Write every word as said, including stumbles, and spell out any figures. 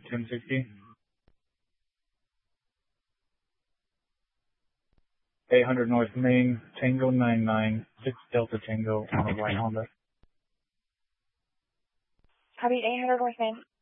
ten sixty. eight hundred North Main, Tango nine nine, six Delta Tango on a white Honda. Copy eight hundred North Main.